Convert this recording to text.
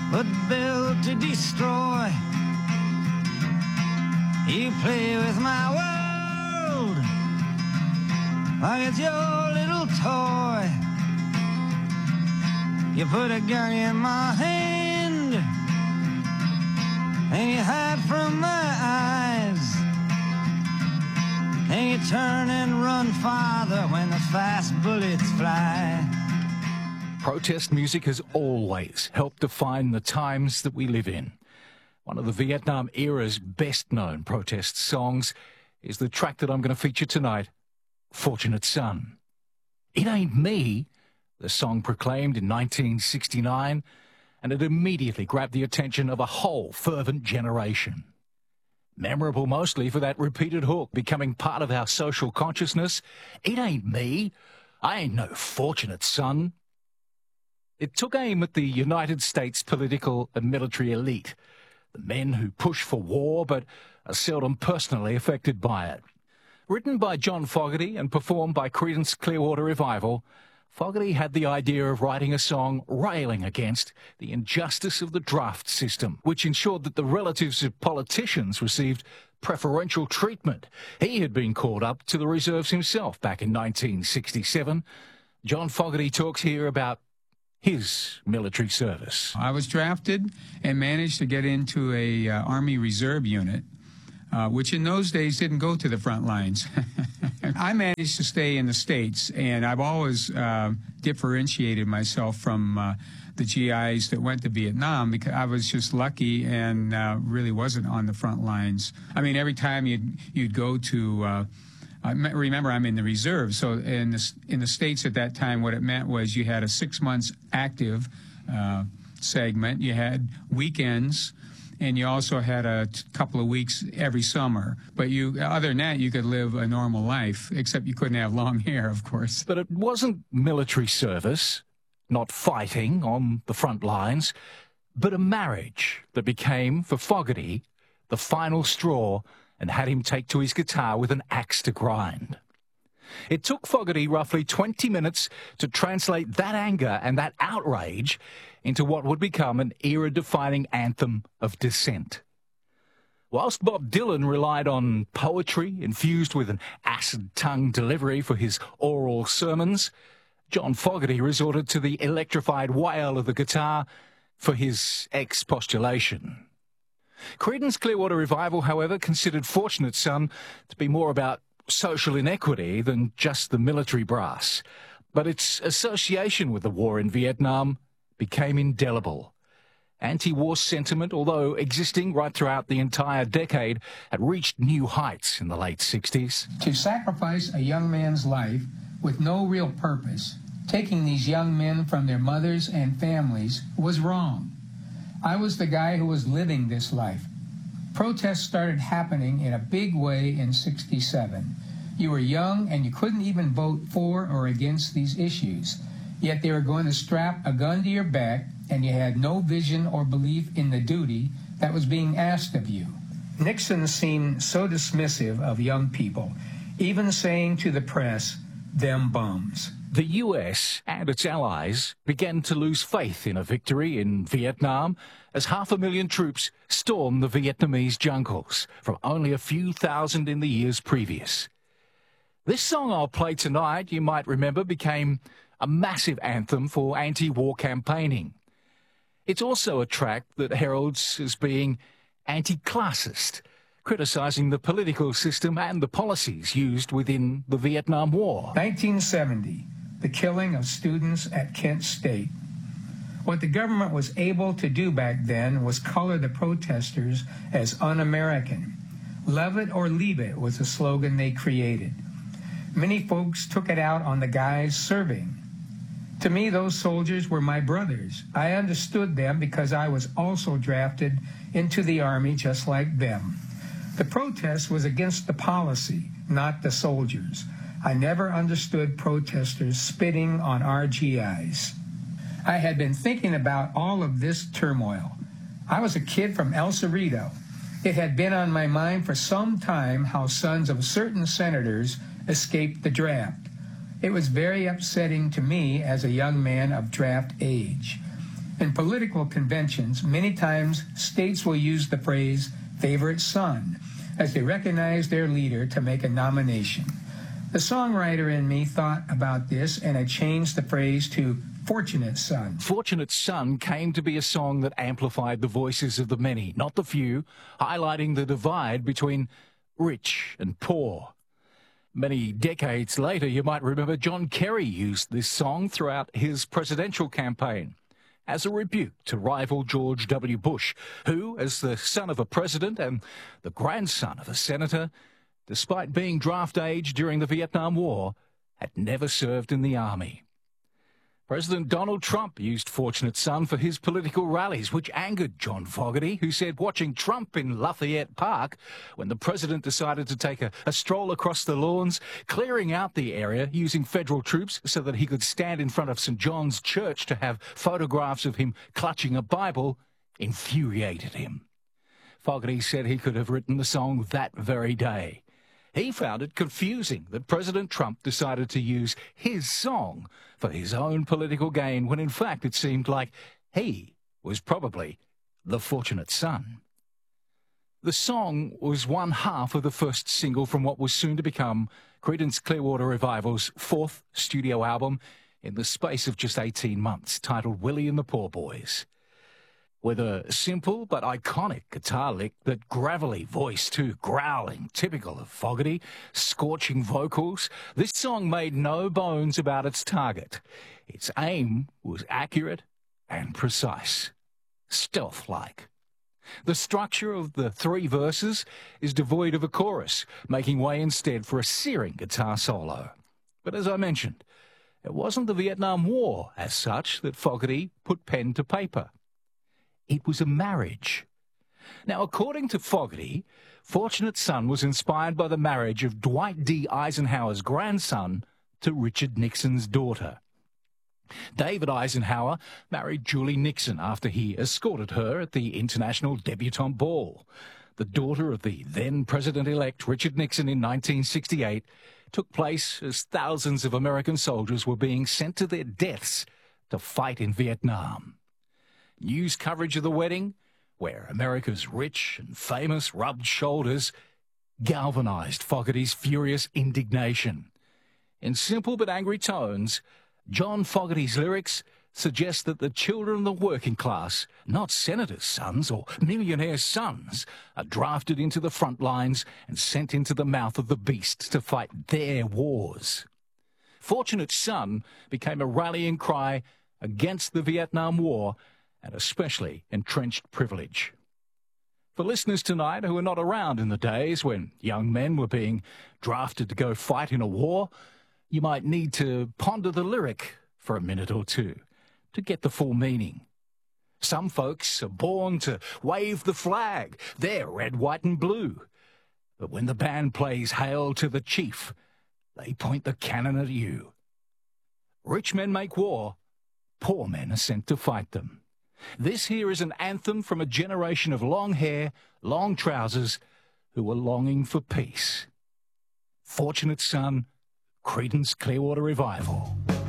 but built to destroy. You play with my world like it's your little toy. You put a gun in my hand and you hide from my eyes, and you turn and run farther when the fast bullets fly. Protest music has always helped define the times that we live in. One of the Vietnam era's best-known protest songs is the track that I'm going to feature tonight, Fortunate Son. It Ain't Me, the song proclaimed in 1969, and it immediately grabbed the attention of a whole fervent generation. Memorable mostly for that repeated hook becoming part of our social consciousness. It ain't me. I ain't no fortunate son. It took aim at the United States political and military elite, the men who push for war but are seldom personally affected by it. Written by John Fogerty and performed by Creedence Clearwater Revival, Fogerty had the idea of writing a song railing against the injustice of the draft system, which ensured that the relatives of politicians received preferential treatment. He had been called up to the reserves himself back in 1967. John Fogerty talks here about his military service. I was drafted and managed to get into a Army Reserve unit, which in those days didn't go to the front lines. I managed to stay in the States, and I've always differentiated myself from the GIs that went to Vietnam because I was just lucky and really wasn't on the front lines. I mean, every time you'd go to remember, I'm in the reserve, so in the States at that time, what it meant was you had a 6 months active segment, you had weekends, and you also had a couple of weeks every summer. But other than that, you could live a normal life, except you couldn't have long hair, of course. But it wasn't military service, not fighting on the front lines, but a marriage that became, for Fogerty, the final straw and had him take to his guitar with an axe to grind. It took Fogerty roughly 20 minutes to translate that anger and that outrage into what would become an era-defining anthem of dissent. Whilst Bob Dylan relied on poetry infused with an acid-tongue delivery for his oral sermons, John Fogerty resorted to the electrified wail of the guitar for his expostulation. Creedence Clearwater Revival, however, considered Fortunate Son to be more about social inequity than just the military brass. But its association with the war in Vietnam became indelible. Anti-war sentiment, although existing right throughout the entire decade, had reached new heights in the late 60s. To sacrifice a young man's life with no real purpose, taking these young men from their mothers and families, was wrong. I was the guy who was living this life. Protests started happening in a big way in '67. You were young and you couldn't even vote for or against these issues. Yet they were going to strap a gun to your back and you had no vision or belief in the duty that was being asked of you. Nixon seemed so dismissive of young people, even saying to the press, "Them bums." The US and its allies began to lose faith in a victory in Vietnam as 500,000 troops stormed the Vietnamese jungles from only a few thousand in the years previous. This song I'll play tonight, you might remember, became a massive anthem for anti-war campaigning. It's also a track that heralds as being anti-classist, criticizing the political system and the policies used within the Vietnam War. 1970, the killing of students at Kent State. What the government was able to do back then was color the protesters as un-American. Love it or leave it was the slogan they created. Many folks took it out on the guys serving. To me, those soldiers were my brothers. I understood them because I was also drafted into the Army just like them. The protest was against the policy, not the soldiers. I never understood protesters spitting on our GIs. I had been thinking about all of this turmoil. I was a kid from El Cerrito. It had been on my mind for some time how sons of certain senators escaped the draft. It was very upsetting to me as a young man of draft age. In political conventions, many times states will use the phrase favorite son as they recognize their leader to make a nomination. The songwriter in me thought about this, and I changed the phrase to fortunate son. Fortunate Son came to be a song that amplified the voices of the many, not the few, highlighting the divide between rich and poor. Many decades later, you might remember John Kerry used this song throughout his presidential campaign as a rebuke to rival George W. Bush, who, as the son of a president and the grandson of a senator, despite being draft age during the Vietnam War, had never served in the army. President Donald Trump used Fortunate Son for his political rallies, which angered John Fogerty, who said watching Trump in Lafayette Park, when the president decided to take a stroll across the lawns, clearing out the area using federal troops so that he could stand in front of St. John's Church to have photographs of him clutching a Bible, infuriated him. Fogerty said he could have written the song that very day. He found it confusing that President Trump decided to use his song for his own political gain when in fact it seemed like he was probably the fortunate son. The song was one half of the first single from what was soon to become Creedence Clearwater Revival's fourth studio album in the space of just 18 months, titled Willie and the Poor Boys. With a simple but iconic guitar lick, that gravelly voice too, growling, typical of Fogerty, scorching vocals, this song made no bones about its target. Its aim was accurate and precise, stealth-like. The structure of the three verses is devoid of a chorus, making way instead for a searing guitar solo. But as I mentioned, it wasn't the Vietnam War as such that Fogerty put pen to paper. It was a marriage. Now, according to Fogerty, Fortunate Son was inspired by the marriage of Dwight D. Eisenhower's grandson to Richard Nixon's daughter. David Eisenhower married Julie Nixon after he escorted her at the International Debutante Ball. The daughter of the then President-elect Richard Nixon in 1968 took place as thousands of American soldiers were being sent to their deaths to fight in Vietnam. News coverage of the wedding, where America's rich and famous rubbed shoulders, galvanized Fogerty's furious indignation. In simple but angry tones, John Fogerty's lyrics suggest that the children of the working class, not senators' sons or millionaires' sons, are drafted into the front lines and sent into the mouth of the beast to fight their wars. Fortunate Son became a rallying cry against the Vietnam War and especially entrenched privilege. For listeners tonight who are not around in the days when young men were being drafted to go fight in a war, you might need to ponder the lyric for a minute or two to get the full meaning. Some folks are born to wave the flag, they're red, white and blue. But when the band plays Hail to the Chief, they point the cannon at you. Rich men make war, poor men are sent to fight them. This here is an anthem from a generation of long hair, long trousers, who were longing for peace. Fortunate Son, Creedence Clearwater Revival.